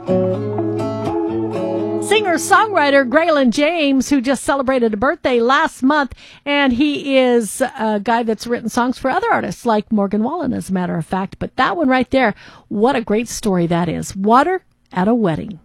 Singer-songwriter Graylin James, who just celebrated a birthday last month, and he is a guy that's written songs for other artists like Morgan Wallen, as a matter of fact. But that one right there, what a great story that is. Water at a Wedding.